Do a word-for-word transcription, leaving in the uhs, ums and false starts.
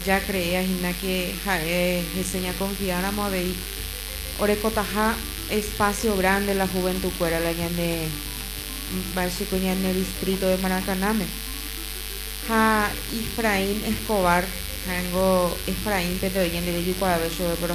ya creía Gina que jae enseña confiar a Moabey. Orecotaja espacio grande la juventud cuera la ñane básico ñane distrito de Maracaname. Ja Efraín Escobar, Hango Efraín Peto de Yucuabeso, pero